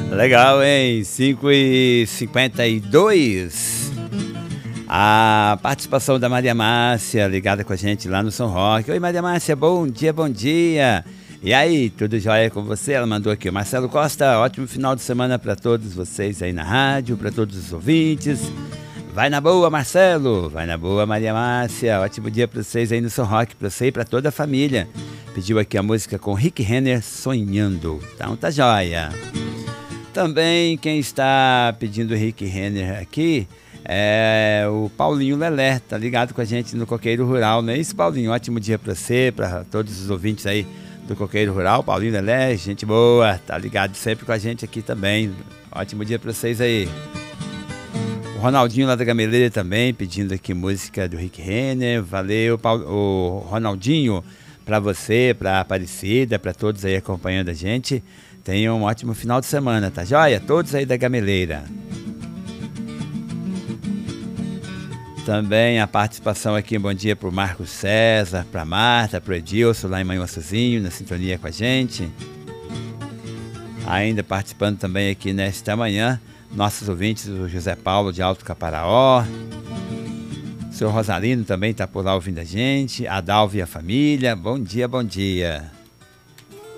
Legal, hein? 5h52. A participação da Maria Márcia, ligada com a gente lá no São Roque. Oi, Maria Márcia, bom dia, bom dia. E aí, tudo jóia com você? Ela mandou aqui, Marcelo Costa, ótimo final de semana para todos vocês aí na rádio, para todos os ouvintes. Vai na boa, Marcelo. Vai na boa, Maria Márcia. Ótimo dia para vocês aí no São Roque, para você e para toda a família. Pediu aqui a música com Rick Renner, Sonhando. Então tá jóia. Também quem está pedindo Rick Renner aqui é o Paulinho Lelé, tá ligado com a gente no Coqueiro Rural, não é isso, Paulinho? Ótimo dia para você, para todos os ouvintes aí do Coqueiro Rural. Paulinho Lelé, gente boa, tá ligado sempre com a gente aqui também. Ótimo dia para vocês aí. O Ronaldinho lá da Gameleira também pedindo aqui música do Rick Renner. Valeu, o Ronaldinho, para você, para Aparecida, para todos aí acompanhando a gente. Tenham um ótimo final de semana, tá joia? Todos aí da Gameleira. Também a participação aqui, bom dia pro Marcos César, pra Marta, pro Edilson lá em Manhuaçuzinho, na sintonia com a gente. Ainda participando também aqui nesta manhã, nossos ouvintes, o José Paulo de Alto Caparaó. O seu Rosalino também está por lá ouvindo a gente. A Dalva e a família, bom dia, bom dia.